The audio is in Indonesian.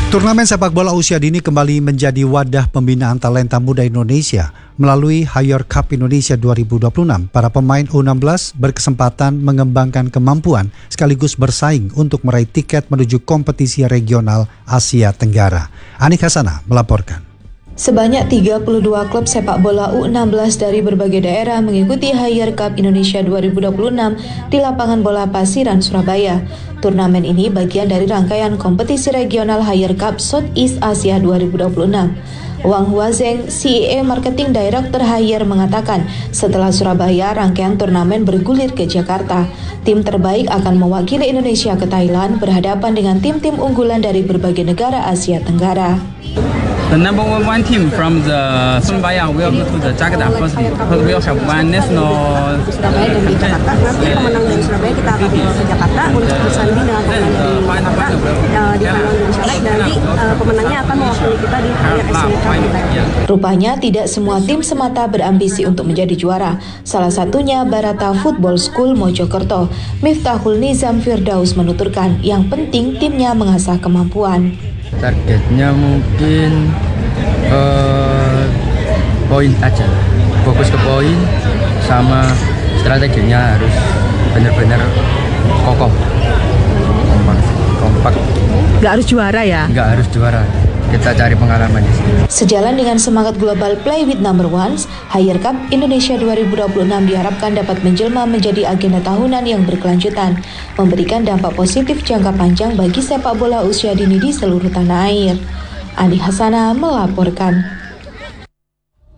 Turnamen sepak bola usia dini kembali menjadi wadah pembinaan talenta muda Indonesia. Melalui Hayor Cup Indonesia 2026, para pemain U16 berkesempatan mengembangkan kemampuan sekaligus bersaing untuk meraih tiket menuju kompetisi regional Asia Tenggara. Anik Hasanah melaporkan. Sebanyak 32 klub sepak bola U16 dari berbagai daerah mengikuti Hayor Cup Indonesia 2026 di lapangan bola Pasiran, Surabaya. Turnamen ini bagian dari rangkaian kompetisi regional Hayor Cup Southeast Asia 2026. Wang Huazeng, CEO Marketing Director Hayor mengatakan, setelah Surabaya, rangkaian turnamen bergulir ke Jakarta. Tim terbaik akan mewakili Indonesia ke Thailand berhadapan dengan tim-tim unggulan dari berbagai negara Asia Tenggara. The number one team from the Surabaya will go to the Jakarta first because we will have one national. Surabaya dan di Jakarta. Nanti pemenang dari Surabaya kita akan bawa ke Jakarta untuk bersanding dengan pemenang dari Jakarta di Final Indonesia League. Dan nanti pemenangnya akan mewakili kita di Hayor Asian Cup. Rupanya tidak semua tim semata berambisi untuk menjadi juara. Salah satunya Barata Football School Mojokerto. Miftahul Nizam Firdaus menuturkan, yang penting timnya mengasah kemampuan. Targetnya mungkin poin aja, fokus ke poin sama strateginya harus benar-benar kokoh, kompak. Nggak harus juara ya? Nggak harus juara, kita cari pengalaman di sini. Sejalan dengan semangat global Play with Number Ones, Hayor Cup Indonesia 2026 diharapkan dapat menjelma menjadi agenda tahunan yang berkelanjutan, memberikan dampak positif jangka panjang bagi sepak bola usia dini di seluruh tanah air. Anik Hasanah melaporkan.